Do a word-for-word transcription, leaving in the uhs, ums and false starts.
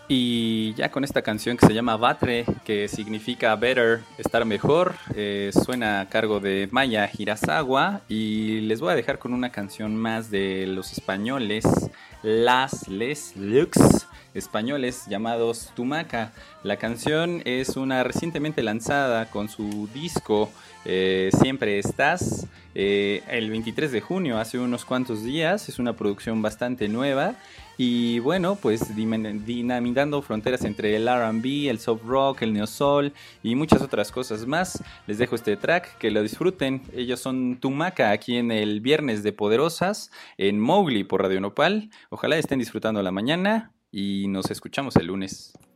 Y ya con esta canción que se llama Batre, que significa better, estar mejor, eh, suena a cargo de Maya Hirasawa. Y les voy a dejar con una canción más de los españoles, Las Les Lux españoles llamados Tumaca. La canción es una recientemente lanzada con su disco eh, Siempre Estás, eh, el veintitrés de junio, hace unos cuantos días. Es una producción bastante nueva y bueno, pues dinamitando fronteras entre el R and B, el soft rock, el neosoul y muchas otras cosas más. Les dejo este track, que lo disfruten. Ellos son Tumaca, aquí en el Viernes de Poderosas en Mowgli por Radio Nopal. Ojalá estén disfrutando la mañana y nos escuchamos el lunes.